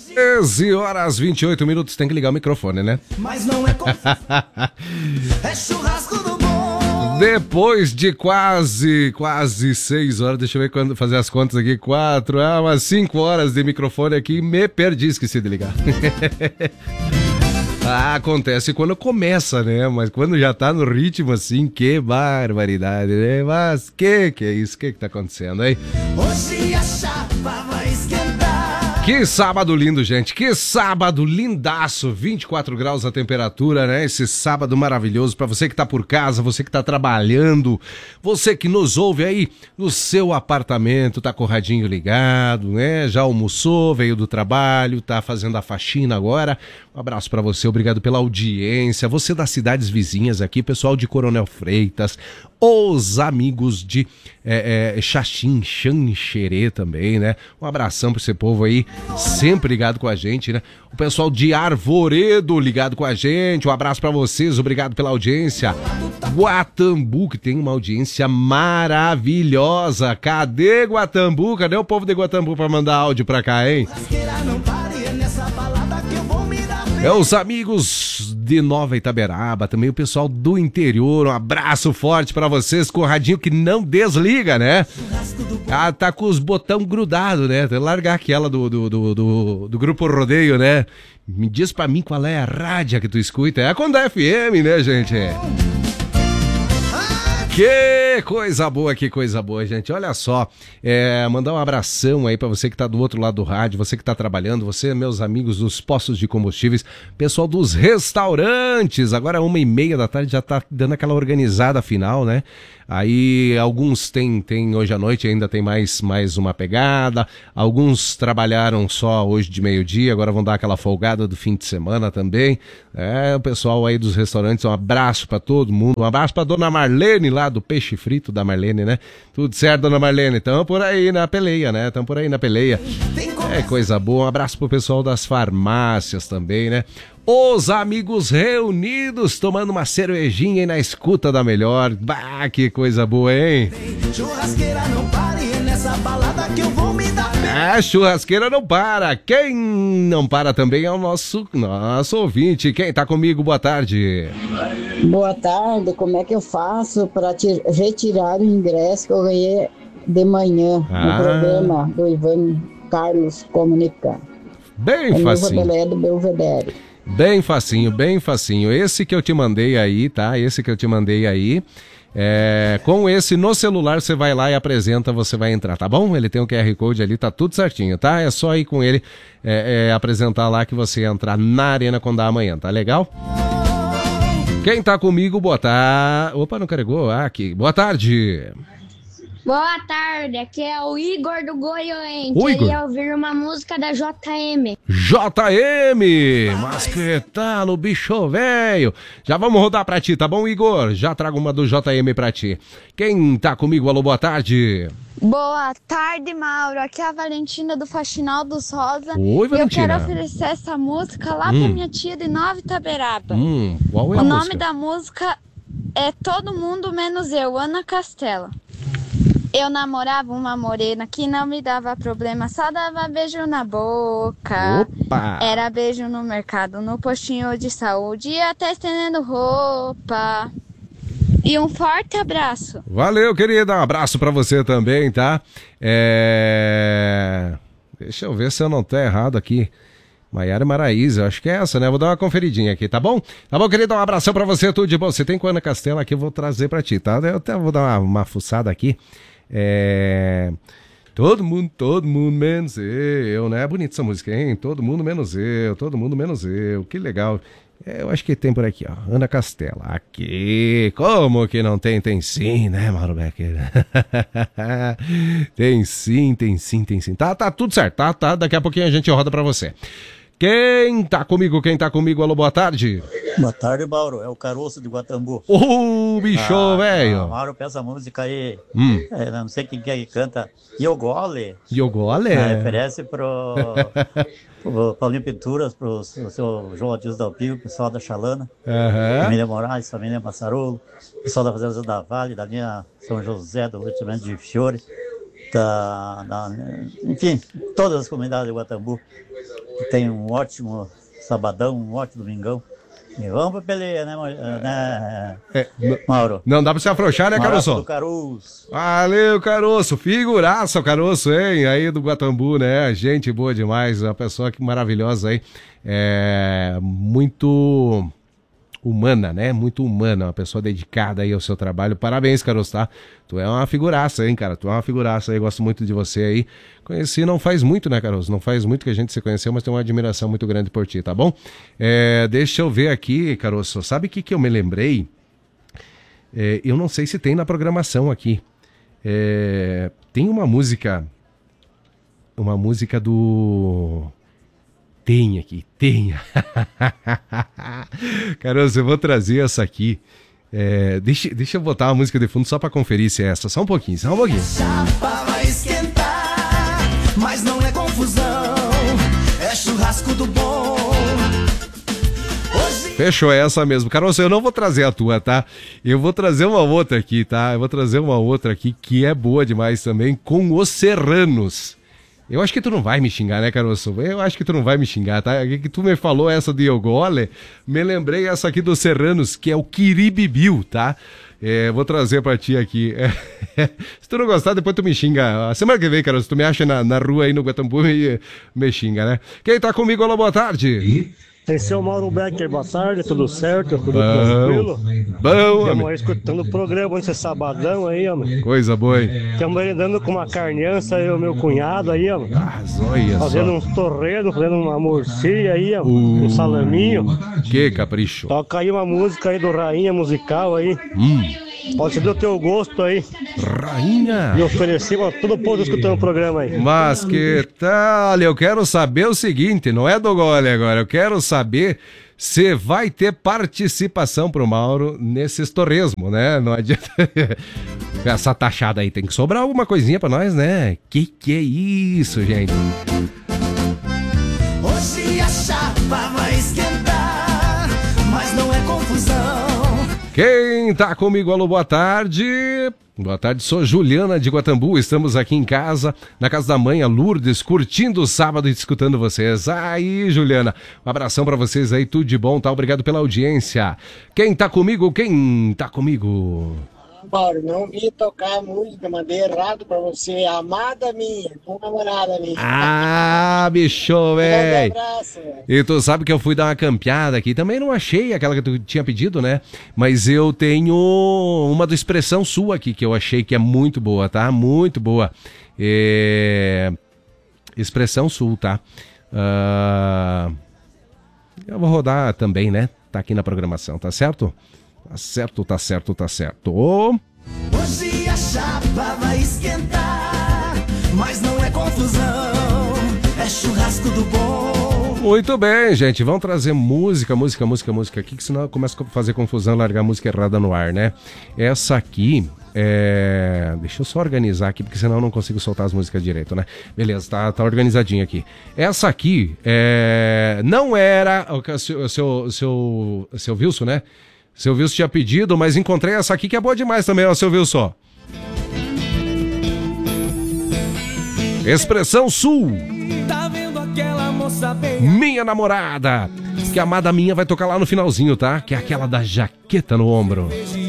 13 horas 28 minutos, tem que ligar o microfone, né? Mas não é é churrasco do bom. Depois de quase 6 horas, deixa eu ver quando fazer as contas aqui, umas 5 horas de microfone aqui, me perdi, esqueci de ligar. Acontece quando começa, né? Mas quando já tá no ritmo assim, que barbaridade, né? Mas que é isso? Que tá acontecendo aí? Hoje a chapa vai esquentar. Que sábado lindo, gente. Que sábado lindaço. 24 graus a temperatura, né? Esse sábado maravilhoso para você que tá por casa, você que tá trabalhando, você que nos ouve aí no seu apartamento, tá com o radinho ligado, né? Já almoçou, veio do trabalho, tá fazendo a faxina agora. Um abraço para você, obrigado pela audiência. Você das cidades vizinhas aqui, pessoal de Coronel Freitas, os amigos de Xaxim, Xanxerê também, né? Um abração para esse povo aí, sempre ligado com a gente, né? O pessoal de Arvoredo ligado com a gente, um abraço para vocês, obrigado pela audiência. Guatambu, que tem uma audiência maravilhosa. Cadê Guatambu? Cadê o povo de Guatambu para mandar áudio para cá, hein? É os amigos de Nova Itaberaba, também o pessoal do interior, um abraço forte pra vocês, com o radinho que não desliga, né? Ah, tá com os botão grudado, né? Tem que largar aquela do Grupo Rodeio, né? Me diz pra mim qual é a rádio que tu escuta. É a Conda FM, né, gente? Que coisa boa, gente. Olha só, mandar um abração aí pra você que tá do outro lado do rádio, você que tá trabalhando, você, meus amigos dos postos de combustíveis, pessoal dos restaurantes. Agora 1h30 da tarde já tá dando aquela organizada final, né? Aí alguns tem hoje à noite, ainda tem mais uma pegada. Alguns trabalharam só hoje de meio-dia, agora vão dar aquela folgada do fim de semana também. O pessoal aí dos restaurantes, um abraço pra todo mundo. Um abraço pra dona Marlene lá do Peixe Frito da Marlene, né? Tudo certo, dona Marlene? Tamo por aí na peleia, né? É coisa boa. Um abraço pro pessoal das farmácias também, né? Os amigos reunidos tomando uma cervejinha aí na escuta da melhor. Bah, que coisa boa, hein? Churrasqueira não para e é nessa balada que eu vou me dar. Churrasqueira não para. Quem não para também é o nosso ouvinte. Quem tá comigo? Boa tarde. Boa tarde. Como é que eu faço para retirar o ingresso que eu ganhei de manhã no programa do Ivan Carlos Comunicar? Bem facinho. Do Belvedere. Bem facinho. Esse que eu te mandei aí, tá? Com esse no celular você vai lá e apresenta, você vai entrar, tá bom? Ele tem um QR Code ali, tá tudo certinho, tá? É só ir com ele apresentar lá que você entrar na Arena Condá amanhã, tá legal? Quem tá comigo, boa tarde. Opa, não carregou? Aqui. Boa tarde. Boa tarde, aqui é o Igor do Goiânia. Oi, Igor. Queria ouvir uma música da JM. JM, mas que tal o bicho velho? Já vamos rodar pra ti, tá bom, Igor? Já trago uma do JM pra ti. Quem tá comigo, alô, boa tarde. Boa tarde, Mauro. Aqui é a Valentina do Faxinal dos Rosa. Oi, Valentina. E eu quero oferecer essa música lá pra minha tia de Nova Itaberaba. Qual é a música? O nome da música é Todo Mundo Menos Eu, Ana Castela. Eu namorava uma morena que não me dava problema, só dava beijo na boca. Opa! Era beijo no mercado, no postinho de saúde e até estendendo roupa. E um forte abraço. Valeu, querida. Um abraço pra você também, tá? Deixa eu ver se eu não tô errado aqui. Maiara Maraíza, acho que é essa, né? Vou dar uma conferidinha aqui, tá bom? Tá bom, querido? Um abração pra você, tudo de bom. Você tem com a Ana Castela aqui, eu vou trazer pra ti, tá? Eu até vou dar uma fuçada aqui. Todo mundo menos eu, né? É bonita essa música, hein? Todo mundo menos eu, que legal. Eu acho que tem por aqui, ó, Ana Castela, aqui, como que não tem? Tem sim, né, Mauro Becker? Tem sim. Tá tudo certo, tá? Daqui a pouquinho a gente roda pra você. Quem tá comigo? Alô, boa tarde. Boa tarde, Mauro. É o Caroço de Guatambu. Bicho, velho. Mauro, peça a música aí. Não sei quem que é que canta. Yogole. Oferece pro Paulinho Pinturas, pro seu João Adilson da Alpio, pessoal da Chalana. Família Moraes, família Massarolo. Pessoal da Fazenda da Vale, da linha São José, do loteamento de Fiore. enfim, todas as comunidades de Guatambu. Tem um ótimo sabadão, um ótimo domingão. E vamos pra peleia, né, Mauro? Não dá pra se afrouxar, né, Caroço? Do Caroço. Valeu, Caroço. Figuraça o Caroço, hein? Aí do Guatambu, né? Gente boa demais. Uma pessoa que maravilhosa aí. Muito humana, né? Muito humana. Uma pessoa dedicada aí ao seu trabalho. Parabéns, Caroço, tá? Tu é uma figuraça, hein, cara? Tu é uma figuraça aí. Gosto muito de você aí. Conheci não faz muito, né, Caroço? Não faz muito que a gente se conheceu, mas tenho uma admiração muito grande por ti, tá bom? Deixa eu ver aqui, Caroço. Sabe o que eu me lembrei? Eu não sei se tem na programação aqui. Tem uma música do... Tem aqui, tem. Caroço, eu vou trazer essa aqui. Deixa eu botar a música de fundo só pra conferir se é essa. Só um pouquinho. Chapa vai esquentar, mas não é confusão, é churrasco do bom. Fechou, é essa mesmo. Caroço, eu não vou trazer a tua, tá? Eu vou trazer uma outra aqui, tá? Eu vou trazer uma outra aqui que é boa demais também, com os Serranos. Eu acho que tu não vai me xingar, né, Caroço? Eu acho que tu não vai me xingar, tá? Que tu me falou essa de Iogole, me lembrei essa aqui dos Serranos, que é o Quiribibiu, tá? Vou trazer pra ti aqui. Se tu não gostar, depois tu me xinga. A semana que vem, Caroço, tu me acha na rua aí no Guatambu e me xinga, né? Quem tá comigo, alô, boa tarde. Esse é o Mauro Becker, boa tarde, tudo certo? Tudo tranquilo? Bom, estamos aí escutando o programa esse sabadão aí, homem. Coisa boa, hein? Estamos merendando com uma carneança, eu e o meu cunhado aí, homem. Fazendo uns torresmos, fazendo uma morcilha aí, um salaminho. Que capricho. Toca aí uma música aí do Rainha Musical aí. Pode ser do teu gosto aí. Rainha. E oferecemos a todo o povo escutando o programa aí. Mas que tal? Eu quero saber o seguinte, não é do gole agora, eu quero saber se vai ter participação pro Mauro nesses torresmos, né? Não adianta... Essa taxada aí, tem que sobrar alguma coisinha pra nós, né? Que é isso, gente? Hoje a chapa vai esquentar, mas não é confusão. Quem tá comigo, alô, boa tarde. Boa tarde, sou Juliana de Guatambu, estamos aqui em casa, na casa da mãe, a Lourdes, curtindo o sábado e escutando vocês. Aí, Juliana, um abração pra vocês aí, tudo de bom, tá? Obrigado pela audiência. Quem tá comigo? Mauro, não vi tocar a música, mandei errado pra você, amada minha, com namorada minha. Ah, bicho, velho. E tu sabe que eu fui dar uma campeada aqui, também não achei aquela que tu tinha pedido, né? Mas eu tenho uma do Expressão Sul aqui, que eu achei que é muito boa, tá? Muito boa. Expressão Sul, tá? Eu vou rodar também, né? Tá aqui na programação, tá certo? Tá certo. Hoje a chapa vai esquentar, mas não é confusão, é churrasco do bom. Muito bem, gente, vamos trazer música aqui, que senão começa a fazer confusão, largar a música errada no ar, né? Essa aqui deixa eu só organizar aqui, porque senão eu não consigo soltar as músicas direito, né? Beleza, tá organizadinho aqui. Essa aqui não era o seu Wilson, né? Seu Wilson tinha pedido, mas encontrei essa aqui que é boa demais também, ó, seu Wilson. Expressão Sul. Tá vendo aquela moça bem? Minha namorada. Que a amada minha vai tocar lá no finalzinho, tá? Que é aquela da jaqueta no ombro.